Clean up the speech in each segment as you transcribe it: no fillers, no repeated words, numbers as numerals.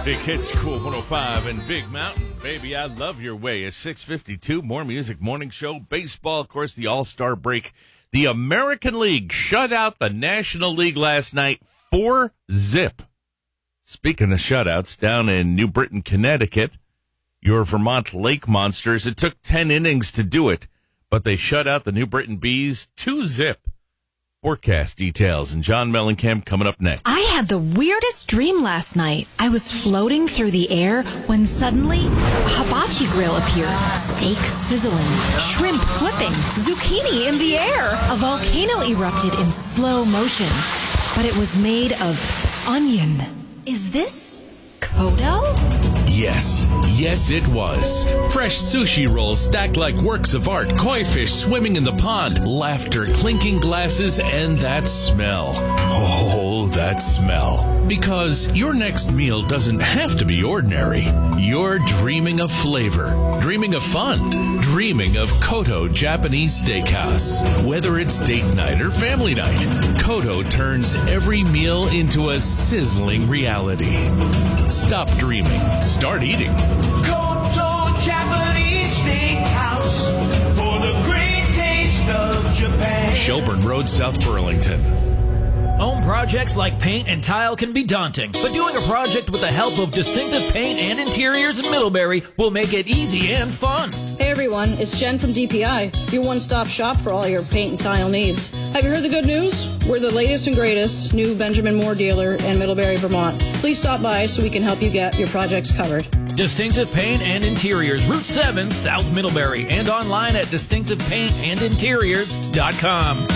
Big Hits, Cool 105 and Big Mountain. Baby, I love your way. It's 6:52, more music, morning show, baseball, of course, the All-Star break. The American League shut out the National League last night 4-0. Speaking of shutouts, down in New Britain, Connecticut, your Vermont Lake Monsters, it took 10 innings to do it, but they shut out the New Britain Bees 2-0. Forecast details and John Mellencamp coming up next. I had the weirdest dream last night. I was floating through the air when suddenly a hibachi grill appeared. Steak sizzling, shrimp flipping, zucchini in the air. A volcano erupted in slow motion, but it was made of onion. Is this Kodo? Yes, it was. Fresh sushi rolls stacked like works of art, koi fish swimming in the pond, laughter, clinking glasses, and that smell. Oh, that smell. Because your next meal doesn't have to be ordinary. You're dreaming of flavor, dreaming of fun, dreaming of Kodo Japanese Steakhouse. Whether it's date night or family night, Kodo turns every meal into a sizzling reality. Stop dreaming. Start eating. Kodo Japanese Steakhouse for the great taste of Japan. Shelburne Road, South Burlington. Home projects like paint and tile can be daunting, but doing a project with the help of Distinctive Paint and Interiors in Middlebury will make it easy and fun. Hey everyone, it's Jen from DPI, your one-stop shop for all your paint and tile needs. Have you heard the good news? We're the latest and greatest new Benjamin Moore dealer in Middlebury, Vermont. Please stop by so we can help you get your projects covered. Distinctive Paint and Interiors, Route 7, South Middlebury, and online at distinctivepaintandinteriors.com.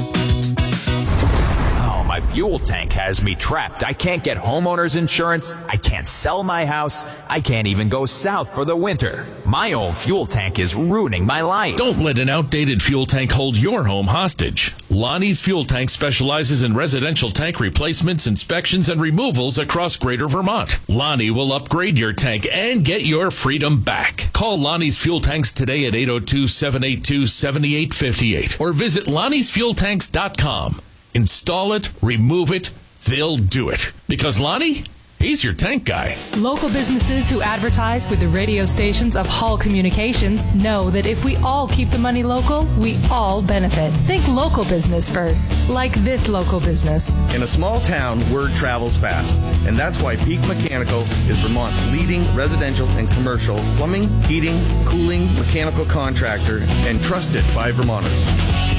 My fuel tank has me trapped. I can't get homeowner's insurance. I can't sell my house. I can't even go south for the winter. My old fuel tank is ruining my life. Don't let an outdated fuel tank hold your home hostage. Lonnie's Fuel Tank specializes in residential tank replacements, inspections, and removals across Greater Vermont. Lonnie will upgrade your tank and get your freedom back. Call Lonnie's Fuel Tanks today at 802-782-7858 or visit Lonnie'sFuelTanks.com. Install it, remove it, they'll do it. Because Lonnie, he's your tank guy. Local businesses who advertise with the radio stations of Hall Communications know that if we all keep the money local, we all benefit. Think local business first, like this local business. In a small town, word travels fast. And that's why Peak Mechanical is Vermont's leading residential and commercial plumbing, heating, cooling, mechanical contractor and trusted by Vermonters.